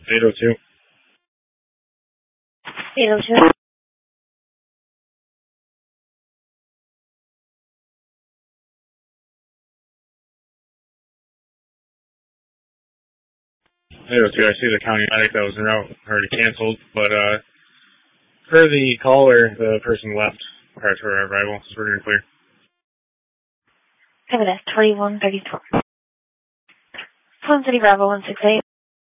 802. 802. I see the county medic that was en route already canceled, but per the caller, the person left prior to our arrival, so we're going to clear. Have it at 2134. Twin City Bravo 168.